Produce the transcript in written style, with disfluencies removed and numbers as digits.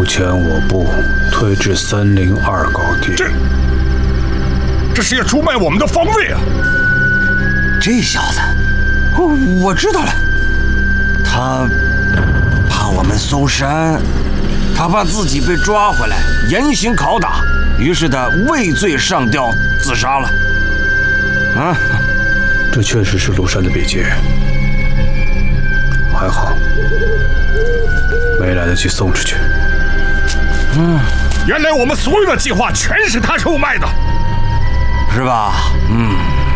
目前我部退至森林2高地。 这是要出卖我们的方位啊！ 这小子，我知道了，他怕我们搜山，他怕自己被抓回来严刑拷打，于是他畏罪上吊自杀了。啊， 这确实是庐山的笔记，还好没来得及送出去。 原来我们所有的计划全是他收买的， 是吧？